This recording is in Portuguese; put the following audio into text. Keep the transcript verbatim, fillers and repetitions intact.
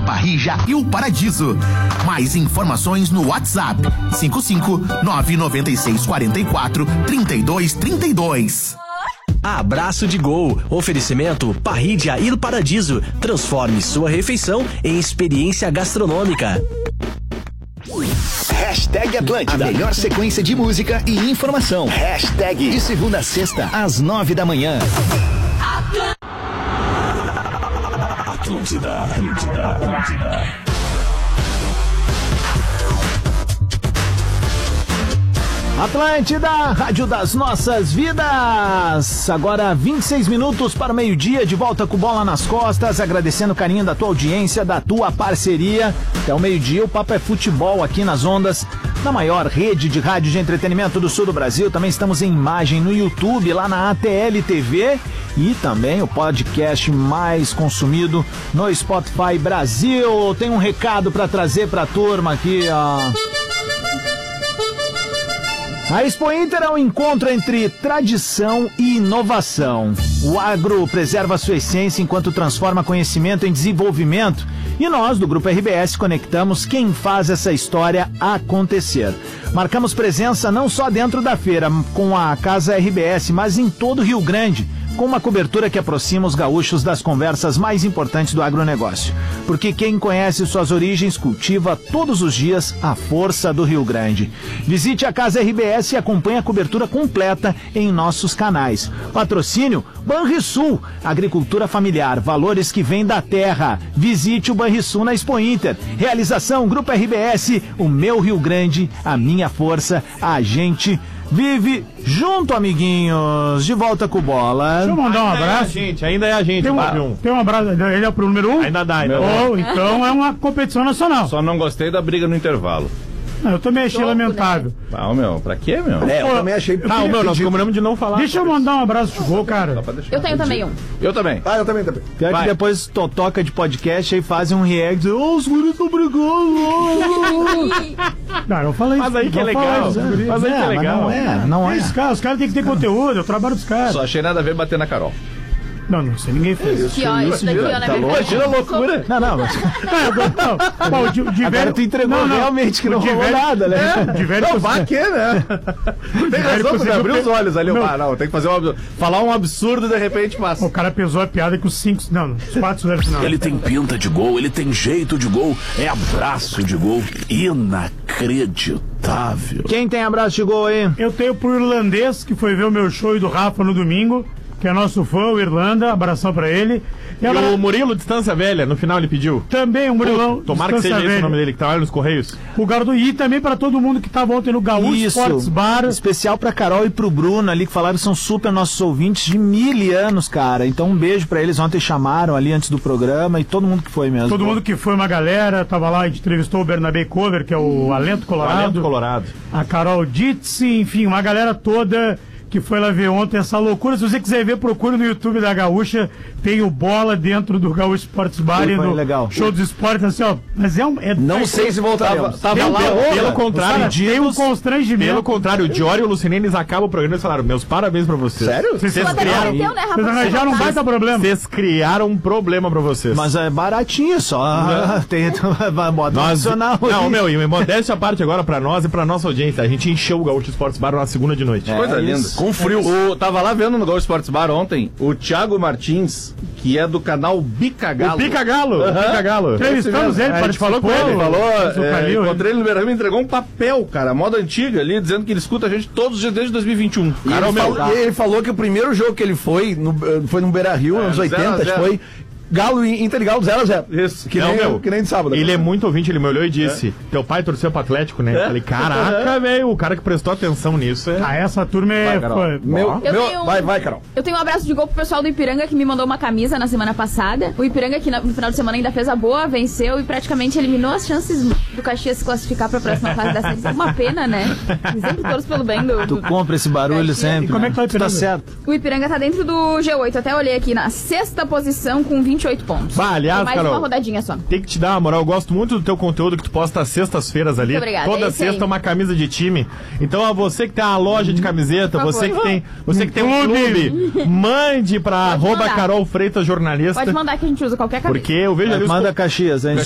Parrija e o Paradiso. Mais informações no WhatsApp cinco cinco nove nove seis quatro quatro três dois três dois. Abraço de Gol. Oferecimento Parrija e o Paradiso. Transforme sua refeição em experiência gastronômica. Hashtag Atlântida. A melhor sequência de música e informação. Hashtag de segunda a sexta, às nove da manhã. Atlântida, Atlântida, Atlântida. Atlântida, rádio das nossas vidas. Agora vinte e seis minutos para o meio-dia, de volta com bola nas costas, agradecendo o carinho da tua audiência, da tua parceria. Até o meio-dia, o papo é futebol aqui nas ondas da maior rede de rádio de entretenimento do sul do Brasil. Também estamos em imagem no YouTube, lá na A T L T V, e também o podcast mais consumido no Spotify Brasil. Tem um recado para trazer para a turma aqui, ó. A Expo Inter é um encontro entre tradição e inovação. O agro preserva sua essência enquanto transforma conhecimento em desenvolvimento. E nós, do Grupo R B S, conectamos quem faz essa história acontecer. Marcamos presença não só dentro da feira, com a Casa R B S, mas em todo o Rio Grande, com uma cobertura que aproxima os gaúchos das conversas mais importantes do agronegócio. Porque quem conhece suas origens cultiva todos os dias a força do Rio Grande. Visite a Casa R B S e acompanhe a cobertura completa em nossos canais. Patrocínio Banrisul, agricultura familiar, valores que vêm da terra. Visite o Banrisul na Expo Inter. Realização Grupo R B S, o meu Rio Grande, a minha força, a gente vive junto, amiguinhos. De volta com bola. Deixa eu mandar um ainda abraço. É a gente, ainda é a gente. Tem um, tem um abraço. Ele é pro número um? Ainda dá, ainda oh, dá. Então é uma competição nacional. Só não gostei da briga no intervalo. Não, eu também achei Jogo, lamentável. Né? Ah, meu, pra quê, meu? É, eu também achei. Ah, o meu, nós combinamos de não falar. Deixa eu mandar um abraço de gol, cara. Eu tenho também um. Eu também. Ah, eu também, também. Pior Vai. que depois to toca de podcast e fazem um react. Ô, oh, os guris estão brigando. Não, eu falei Mas aí que é eu legal. falei isso, guris. Mas aí que é legal. Não é, não é. Os caras, os caras têm que ter conteúdo, eu trabalho dos caras. Só achei nada a ver bater na Carol. Não, não sei, ninguém fez. Aqui, ó, isso daqui, ó, na verdade. Imagina a loucura. Não, não, mas... Não, bom, de, de Agora velho, tu entregou não, não, realmente que não o de rolou velho- nada, né? É, de velho Não, que vai eu- que, né? Tem razão, tu conseguiu abriu pe- os olhos ali. Meu- Ah, não, tem que fazer um absurdo. Falar um absurdo e de repente passa. O cara pesou a piada com os cinco. Não, os quatro fizeram final. Ele tem pinta de gol, ele tem jeito de gol, é abraço de gol inacreditável. Quem tem abraço de gol aí? Eu tenho pro irlandês que foi ver o meu show e do Rafa no domingo, que é nosso fã, o Irlanda, abração pra ele. E E agora, o Murilo, Distância Velha, no final ele pediu. também o Murilão. Tomara que Distância seja esse Velha. o nome dele, que trabalha nos Correios. O Gardo e também pra todo mundo que tava ontem no Gaúcho Sports Bar. Especial pra Carol e pro Bruno ali, que falaram que são super nossos ouvintes de mil anos, cara. Então um beijo pra eles. Ontem chamaram ali antes do programa e todo mundo que foi mesmo. Todo mundo que foi, uma galera, tava lá, a gente entrevistou o Bernabé Cover, que é o Alento Colorado. Valendo Colorado. A Carol Ditsi, enfim, uma galera toda que foi lá ver ontem essa loucura. Se você quiser ver, procure no YouTube da Gaúcha, tem o Bola dentro do Gaúcho Sports Bar Foi, e foi no legal. Show dos Esportes, assim, ó. Mas é um... É, Não é, sei se voltaremos. Tava Tem lá, um- pelo contrário, Cara, tem um constrangimento. Pelo contrário, o Diório e o Lucinene, eles acabam o programa e falaram, meus parabéns pra vocês. Sério? Vocês, Vocês Tu até criaram, prometeu, né, Rafa? vocês arranjaram um baita problema. vocês criaram um problema pra vocês. Mas é baratinho só. Tem modo Nós, nacional. não, meu, e modéstia a parte agora pra nós e pra nossa audiência. A gente encheu o Gaúcho Sports Bar na segunda de noite. Coisa linda. Com frio. O, tava lá vendo no Gaúcho Sports Bar ontem o Thiago Martins, que é do canal Bicagalo. O Pica Galo. Aham. Pica Galo. Entrevistamos ele, A gente falou com participou, ele. Falou, fez o é, Calil, encontrei ele no Beira-Rio e me entregou um papel, cara, moda antiga ali, dizendo que ele escuta a gente todos os dias desde dois mil e vinte e um. E Cara, ele, o meu, falou, e ele falou que o primeiro jogo que ele foi no, foi no Beira Rio, É, anos zero a oitenta, zero. foi Galo e Inter e Galo zero a zero. Isso. Que, Não, nem, meu, que nem de sábado. Ele é muito ouvinte, ele me olhou e disse: teu pai torceu pro Atlético, né? Eu falei, caraca, velho, o cara que prestou atenção nisso é. Ah, essa turma é... Vai, Carol. foi- Meu, Eu meu, tenho um- vai, vai, Carol. Eu tenho um abraço de gol pro pessoal do Ipiranga que me mandou uma camisa na semana passada. O Ipiranga que na- no final de semana ainda fez a boa, venceu e praticamente eliminou as chances do Caxias se classificar pra próxima fase da série. Uma pena, né? Eu sempre torço pelo bem do... Tu do... compra esse barulho Caxias. sempre. E como é né? que tá o Tu tá Ipiranga? certo. O Ipiranga tá dentro do G oito, até olhei aqui, na sexta posição com vinte e oito pontos. Bah, aliás, Tem mais Carol, uma rodadinha só. tem que te dar uma moral. Eu gosto muito do teu conteúdo que tu posta às sextas-feiras ali. Muito obrigada, Toda é isso aí. sexta uma camisa de time. Então, a você que tem uma loja de camiseta, Por você favor. que tem, você que tem um Clube. clube, mande pra arroba mandar. Carol Freitas Jornalista. Pode mandar que a gente usa qualquer camisa. Porque eu vejo ali os Manda Caxias, hein?